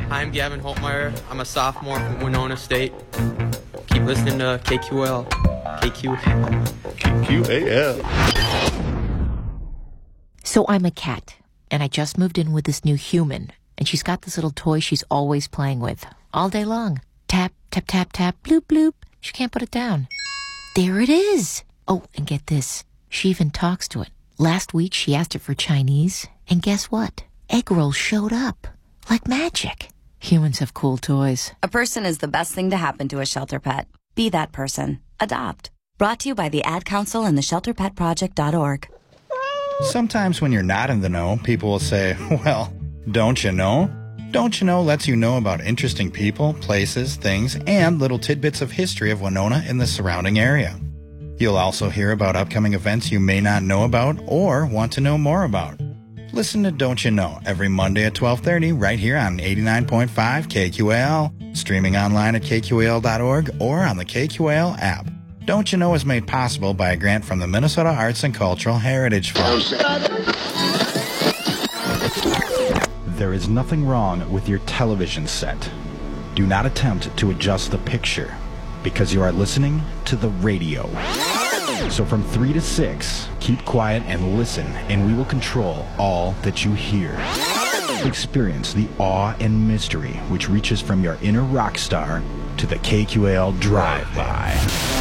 I'm Gavin Holtmeyer. I'm a sophomore from Winona State. Keep listening to KQL. KQAL. So I'm a cat, and I just moved in with this new human, and she's got this little toy she's always playing with, all day long. Tap, tap, tap, tap, bloop, bloop. She can't put it down. There it is. Oh, and get this. She even talks to it. Last week, she asked it for Chinese, and guess what? Egg rolls showed up. Like magic. Humans have cool toys. A person is the best thing to happen to a shelter pet. Be that person. Adopt. Brought to you by the Ad Council and the ShelterPetProject.org. Sometimes when you're not in the know, people will say, well, don't you know? Don't you know lets you know about interesting people, places, things, and little tidbits of history of Winona and the surrounding area. You'll also hear about upcoming events you may not know about or want to know more about. Listen to Don't You Know every Monday at 12:30 right here on 89.5 KQAL, streaming online at KQAL.org or on the KQAL app. Don't You Know is made possible by a grant from the Minnesota Arts and Cultural Heritage Fund. There is nothing wrong with your television set. Do not attempt to adjust the picture because you are listening to the radio. So from 3 to 6, keep quiet and listen, and we will control all that you hear. Experience the awe and mystery which reaches from your inner rock star to the KQAL Drive-By.